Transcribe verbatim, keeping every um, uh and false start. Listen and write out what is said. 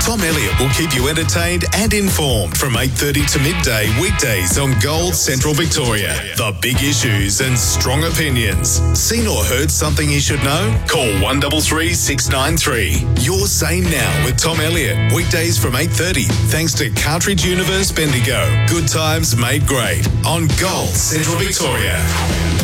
Tom Elliott will keep you entertained and informed from eight thirty to midday weekdays on Gold Central Victoria. The big issues and strong opinions. Seen or heard something you should know? Call one three three, six nine three. You're Sane Now with Tom Elliott. Weekdays from eight thirty. Thanks to Cartridge Universe Bendigo. Good times made great on Gold Central Victoria.